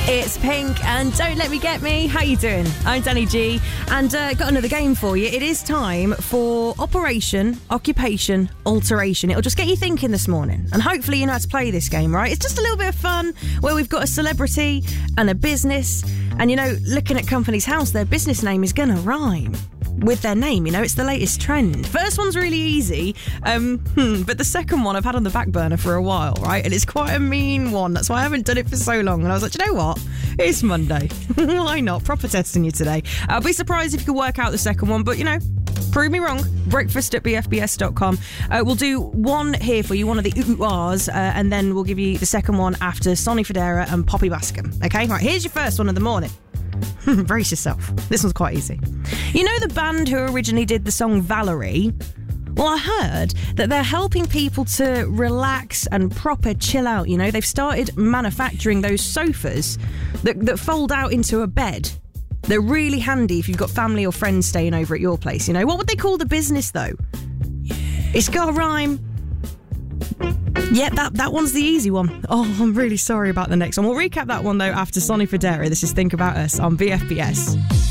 It's Pink and Don't Let Me Get Me. How you doing? I'm Danny G and got another game for you. It is time for Operation Occupation Alteration. It'll just get you thinking this morning and hopefully you know how to play this game, right? It's just a little bit of fun where we've got a celebrity and a business and, you know, looking at Company's House, their business name is going to rhyme with their name, you know, it's the latest trend. First one's really easy, but the second one I've had on the back burner for a while, right? And it's quite a mean one. That's why I haven't done it for so long. And I was like, you know what? It's Monday. Why not? Proper testing you today. I'll be surprised if you can work out the second one, but, you know, prove me wrong. Breakfast at bfbs.com. We'll do one here for you, one of the ooh-ahs, and then we'll give you the second one after Sonny Fodera and Poppy Bascom. Okay? Right, here's your first one of the morning. Brace yourself. This one's quite easy. You know the band who originally did the song Valerie? Well, I heard that they're helping people to relax and proper chill out, you know. They've started manufacturing those sofas that fold out into a bed. They're really handy if you've got family or friends staying over at your place, you know. What would they call the business, though? It's got a rhyme. Yeah, that one's the easy one. Oh, I'm really sorry about the next one. We'll recap that one, though, after Sonny Fodera. This is Think About Us on BFBS.